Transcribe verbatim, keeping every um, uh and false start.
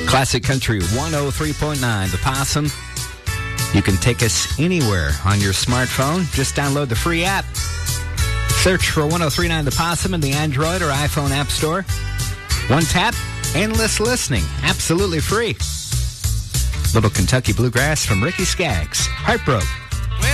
Classic Country one oh three point nine, The Possum. You can take us anywhere on your smartphone. Just download the free app. Search for one oh three point nine The Possum in the Android or iPhone App Store. One tap, endless listening, absolutely free. Little Kentucky Bluegrass from Ricky Skaggs. Heartbroke.